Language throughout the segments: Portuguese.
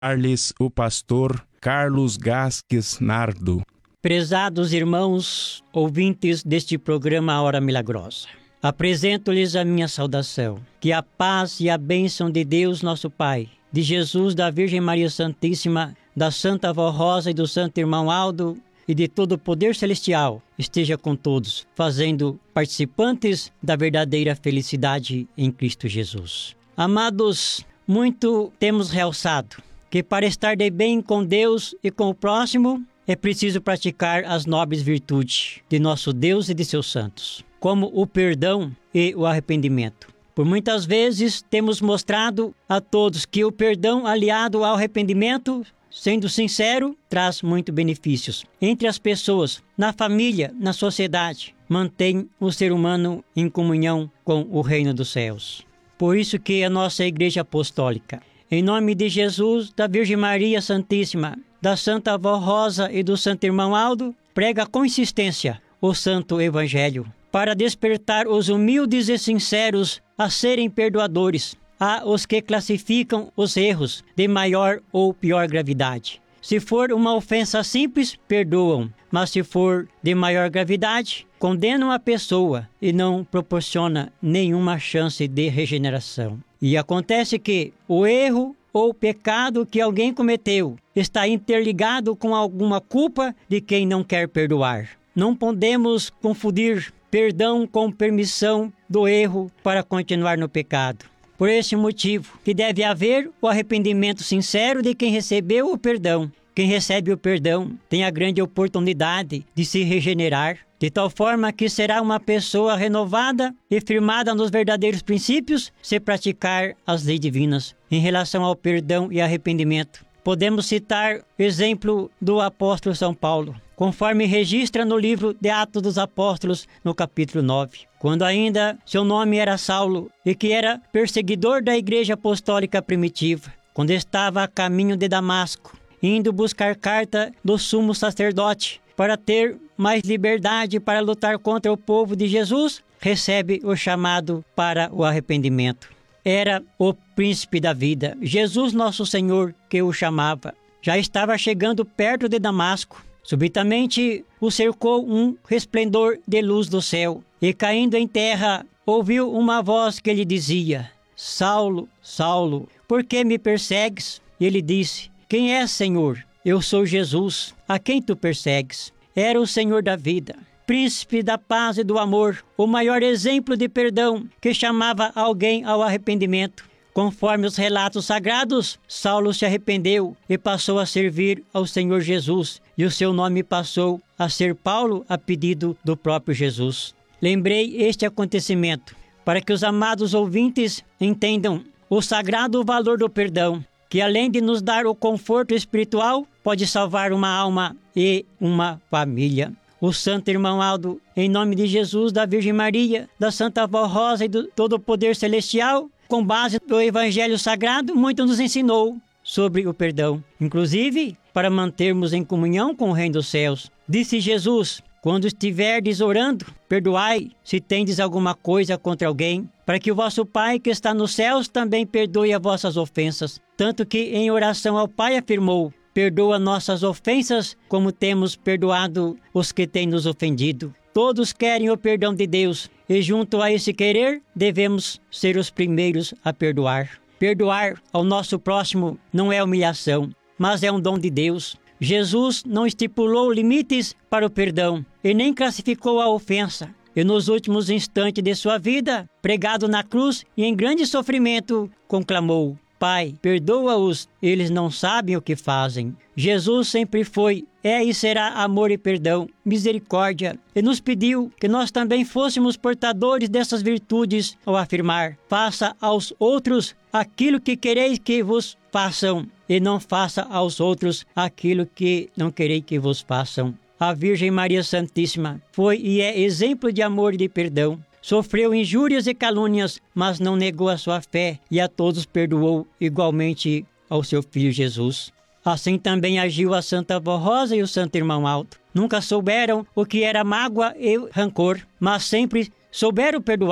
Arles, o pastor Carlos Gasques Nardo. Prezados irmãos, ouvintes deste programa A Hora Milagrosa, apresento-lhes a minha saudação. Que a paz e a bênção de Deus nosso Pai, de Jesus, da Virgem Maria Santíssima, da Santa Avó Rosa e do Santo Irmão Aldo e de todo o poder celestial esteja com todos, fazendo participantes da verdadeira felicidade em Cristo Jesus. Amados, muito temos realçado que para estar de bem com Deus e com o próximo, é preciso praticar as nobres virtudes de nosso Deus e de seus santos, como o perdão e o arrependimento. Por muitas vezes temos mostrado a todos que o perdão aliado ao arrependimento, sendo sincero, traz muitos benefícios entre as pessoas, na família, na sociedade, mantém o ser humano em comunhão com o reino dos céus. Por isso que a nossa Igreja Apostólica, em nome de Jesus, da Virgem Maria Santíssima, da Santa Avó Rosa e do Santo Irmão Aldo, prega com insistência o Santo Evangelho, para despertar os humildes e sinceros a serem perdoadores, a os que classificam os erros de maior ou pior gravidade. Se for uma ofensa simples, perdoam, mas se for de maior gravidade, condenam a pessoa e não proporciona nenhuma chance de regeneração. E acontece que o erro ou pecado que alguém cometeu está interligado com alguma culpa de quem não quer perdoar. Não podemos confundir perdão com permissão do erro para continuar no pecado. Por esse motivo, que deve haver o arrependimento sincero de quem recebeu o perdão. Quem recebe o perdão tem a grande oportunidade de se regenerar, de tal forma que será uma pessoa renovada e firmada nos verdadeiros princípios se praticar as leis divinas. Em relação ao perdão e arrependimento, podemos citar o exemplo do apóstolo São Paulo, conforme registra no livro de Atos dos Apóstolos, no capítulo 9. Quando ainda seu nome era Saulo e que era perseguidor da Igreja Apostólica primitiva, quando estava a caminho de Damasco, indo buscar carta do sumo sacerdote para ter mais liberdade para lutar contra o povo de Jesus, recebe o chamado para o arrependimento. Era o príncipe da vida, Jesus nosso Senhor, que o chamava. Já estava chegando perto de Damasco. Subitamente o cercou um resplendor de luz do céu, e caindo em terra, ouviu uma voz que lhe dizia: Saulo, Saulo, por que me persegues? E ele disse: Quem és, Senhor? Eu sou Jesus, a quem tu persegues. Era o Senhor da vida, príncipe da paz e do amor, o maior exemplo de perdão que chamava alguém ao arrependimento. Conforme os relatos sagrados, Saulo se arrependeu e passou a servir ao Senhor Jesus, e o seu nome passou a ser Paulo a pedido do próprio Jesus. Lembrei este acontecimento para que os amados ouvintes entendam o sagrado valor do perdão, que além de nos dar o conforto espiritual, pode salvar uma alma e uma família. O Santo Irmão Aldo, em nome de Jesus, da Virgem Maria, da Santa Avó Rosa e do todo o poder celestial, com base no Evangelho Sagrado, muito nos ensinou sobre o perdão, inclusive para mantermos em comunhão com o Reino dos Céus. Disse Jesus: quando estiverdes orando, perdoai se tendes alguma coisa contra alguém, para que o vosso Pai que está nos céus também perdoe as vossas ofensas. Tanto que em oração ao Pai afirmou: perdoa nossas ofensas como temos perdoado os que têm nos ofendido. Todos querem o perdão de Deus e junto a esse querer devemos ser os primeiros a perdoar. Perdoar ao nosso próximo não é humilhação, mas é um dom de Deus. Jesus não estipulou limites para o perdão e nem classificou a ofensa. E nos últimos instantes de sua vida, pregado na cruz e em grande sofrimento, conclamou: Pai, perdoa-os, eles não sabem o que fazem. Jesus sempre foi, é e será amor e perdão, misericórdia, e nos pediu que nós também fôssemos portadores dessas virtudes ao afirmar: faça aos outros aquilo que quereis que vos façam, e não faça aos outros aquilo que não quereis que vos façam. A Virgem Maria Santíssima foi e é exemplo de amor e de perdão. Sofreu injúrias e calúnias, mas não negou a sua fé e a todos perdoou igualmente ao seu Filho Jesus. Assim também agiu a Santa Avó Rosa e o Santo Irmão Aldo. Nunca souberam o que era mágoa e rancor, mas sempre souberam perdoar.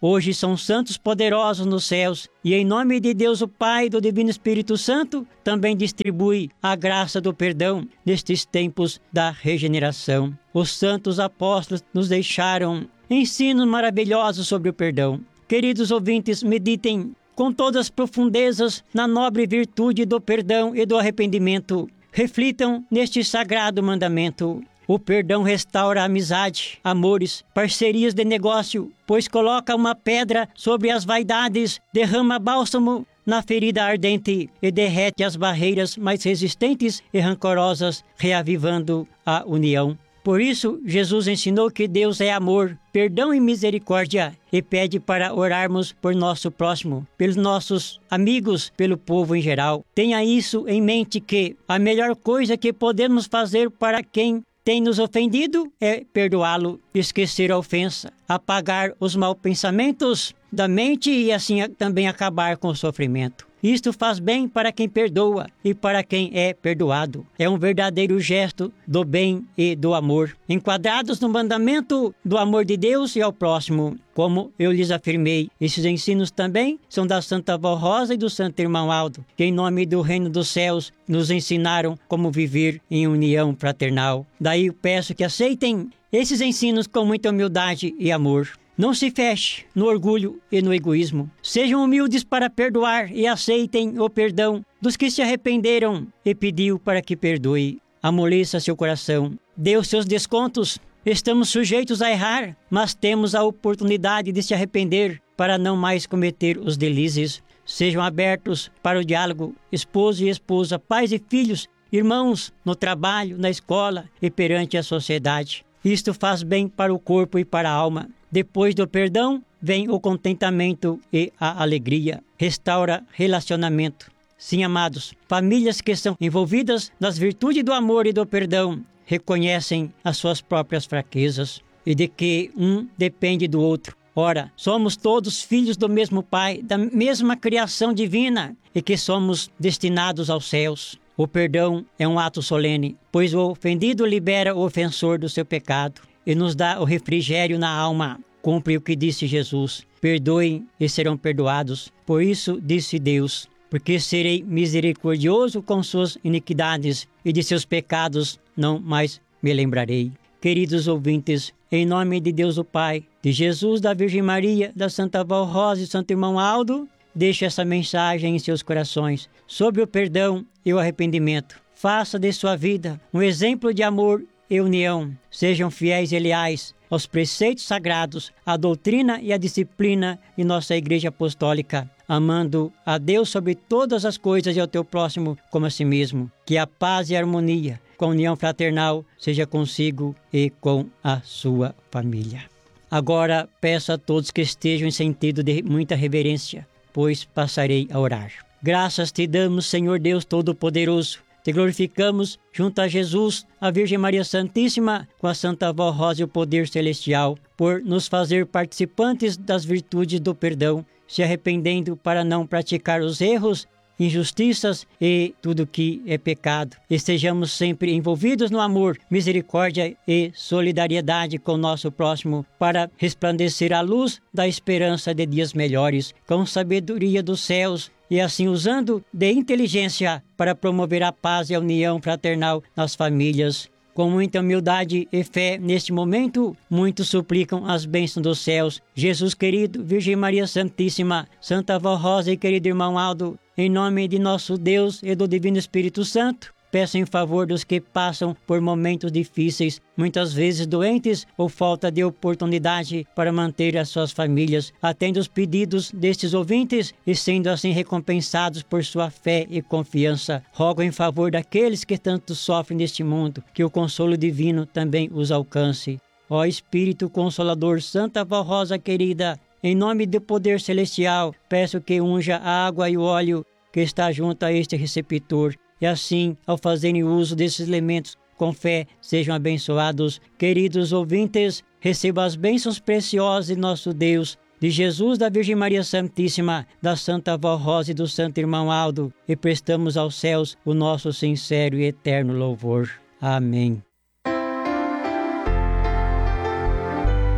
hoje são santos poderosos nos céus, e em nome de Deus o Pai e do Divino Espírito Santo, também distribui a graça do perdão nestes tempos da regeneração. Os santos apóstolos nos deixaram ensinos maravilhosos sobre o perdão. Queridos ouvintes, meditem com todas as profundezas na nobre virtude do perdão e do arrependimento. Reflitam neste sagrado mandamento. O perdão restaura a amizade, amores, parcerias de negócio, pois coloca uma pedra sobre as vaidades, derrama bálsamo na ferida ardente e derrete as barreiras mais resistentes e rancorosas, reavivando a união. Por isso, Jesus ensinou que Deus é amor, perdão e misericórdia, e pede para orarmos por nosso próximo, pelos nossos amigos, pelo povo em geral. Tenha isso em mente, que a melhor coisa que podemos fazer para quem tem nos ofendido é perdoá-lo, esquecer a ofensa, apagar os maus pensamentos da mente e assim também acabar com o sofrimento. Isto faz bem para quem perdoa e para quem é perdoado. É um verdadeiro gesto do bem e do amor, enquadrados no mandamento do amor de Deus e ao próximo. Como eu lhes afirmei, esses ensinos também são da Santa Avó Rosa e do Santo Irmão Aldo, que em nome do Reino dos Céus nos ensinaram como viver em união fraternal. Daí eu peço que aceitem esses ensinos com muita humildade e amor. Não se feche no orgulho e no egoísmo. Sejam humildes para perdoar e aceitem o perdão dos que se arrependeram e pediu para que perdoe. Amoleça seu coração. Dê os seus descontos. Estamos sujeitos a errar, mas temos a oportunidade de se arrepender para não mais cometer os delícias. Sejam abertos para o diálogo, esposo e esposa, pais e filhos, irmãos, no trabalho, na escola e perante a sociedade. Isto faz bem para o corpo e para a alma. Depois do perdão, vem o contentamento e a alegria. Restaura relacionamento. Sim, amados, famílias que são envolvidas nas virtudes do amor e do perdão reconhecem as suas próprias fraquezas e de que um depende do outro. Ora, somos todos filhos do mesmo Pai, da mesma criação divina e que somos destinados aos céus. O perdão é um ato solene, pois o ofendido libera o ofensor do seu pecado e nos dá o refrigério na alma. Cumpre o que disse Jesus: perdoem e serão perdoados. Por isso disse Deus: porque serei misericordioso com suas iniquidades e de seus pecados não mais me lembrarei. Queridos ouvintes, em nome de Deus o Pai, de Jesus, da Virgem Maria, da Santa Avó Rosa e Santo Irmão Aldo, deixe essa mensagem em seus corações sobre o perdão e o arrependimento. Faça de sua vida um exemplo de amor e união. Sejam fiéis e leais aos preceitos sagrados, à doutrina e à disciplina de nossa Igreja Apostólica, amando a Deus sobre todas as coisas e ao teu próximo como a si mesmo. Que a paz e a harmonia, com a união fraternal, seja consigo e com a sua família. Agora peço a todos que estejam em sentido de muita reverência, pois passarei a orar. Graças te damos, Senhor Deus Todo-Poderoso. Te glorificamos junto a Jesus, a Virgem Maria Santíssima, com a Santa Avó Rosa e o poder celestial, por nos fazer participantes das virtudes do perdão, se arrependendo para não praticar os erros, injustiças e tudo que é pecado. Estejamos sempre envolvidos no amor, misericórdia e solidariedade com o nosso próximo, para resplandecer a luz da esperança de dias melhores, com sabedoria dos céus, e assim usando de inteligência para promover a paz e a união fraternal nas famílias. Com muita humildade e fé neste momento, muitos suplicam as bênçãos dos céus. Jesus querido, Virgem Maria Santíssima, Santa Avó Rosa e querido Irmão Aldo, em nome de nosso Deus e do Divino Espírito Santo, peço em favor dos que passam por momentos difíceis, muitas vezes doentes ou falta de oportunidade para manter as suas famílias. Atenda os pedidos destes ouvintes e, sendo assim recompensados por sua fé e confiança, rogo em favor daqueles que tanto sofrem neste mundo, que o consolo divino também os alcance. Ó Espírito Consolador, Santa Avó Rosa querida, em nome do poder celestial, peço que unja a água e o óleo que está junto a este receptor, e assim, ao fazerem uso desses elementos com fé, sejam abençoados. Queridos ouvintes, receba as bênçãos preciosas de nosso Deus, de Jesus, da Virgem Maria Santíssima, da Santa Avó Rosa e do Santo Irmão Aldo, e prestamos aos céus o nosso sincero e eterno louvor. Amém.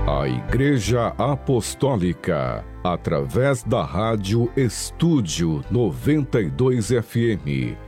A Igreja Apostólica, através da Rádio Estúdio 92 FM,